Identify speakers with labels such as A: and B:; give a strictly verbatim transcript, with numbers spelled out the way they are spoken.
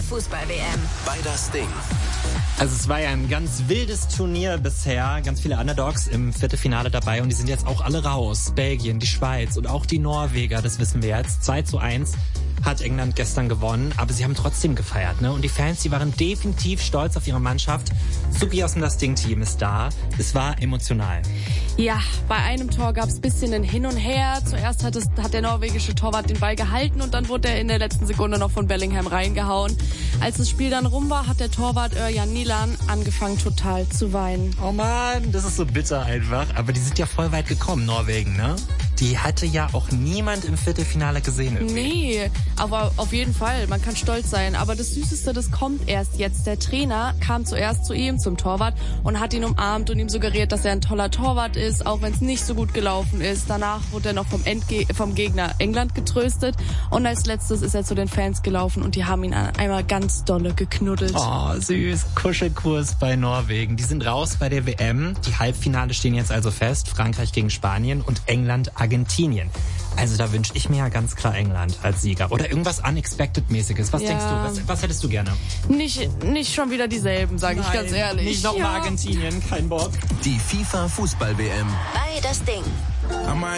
A: Fußball-W M.
B: Bei das Ding.
C: Also es war ja ein ganz wildes Turnier bisher, ganz viele Underdogs im Viertelfinale dabei und die sind jetzt auch alle raus. Belgien, die Schweiz und auch die Norweger, das wissen wir jetzt. zwei zu eins hat England gestern gewonnen, aber sie haben trotzdem gefeiert, ne? Und die Fans, die waren definitiv stolz auf ihre Mannschaft. Suki aus dem Das Ding-Team ist da. Es war emotional.
D: Ja, bei einem Tor gab es ein bisschen ein Hin und Her. Zuerst hat, es, hat der norwegische Torwart den Ball gehalten und dann wurde er in der letzten Sekunde noch von Bellingham reingehauen. Als das Spiel dann rum war, hat der Torwart Örjan Nilan angefangen total zu weinen.
C: Oh Mann, das ist so bitter einfach. Aber die sind ja voll weit gekommen, Norwegen, ne? Die hatte ja auch niemand im Viertelfinale gesehen irgendwie.
D: Nee, aber auf jeden Fall, man kann stolz sein. Aber das Süßeste, das kommt erst jetzt. Der Trainer kam zuerst zu ihm, zum Torwart, und hat ihn umarmt und ihm suggeriert, dass er ein toller Torwart ist, auch wenn es nicht so gut gelaufen ist. Danach wurde er noch vom, Endge- vom Gegner England getröstet. Und als letztes ist er zu den Fans gelaufen und die haben ihn einmal ganz dolle geknuddelt.
C: Oh, süß. Kuschelkurs bei Norwegen. Die sind raus bei der W M. Die Halbfinale stehen jetzt also fest. Frankreich gegen Spanien und England, Argentinien. Also da wünsche ich mir ja ganz klar England als Sieger. Oder irgendwas Unexpected-mäßiges. Was
D: Ja.
C: denkst du? Was, was hättest du gerne?
D: Nicht, nicht schon wieder dieselben, sage ich ganz ehrlich.
C: Nicht nochmal
D: Ja.
C: Argentinien, kein Bock.
B: Die FIFA Fußball-W M.
A: Bei das Ding.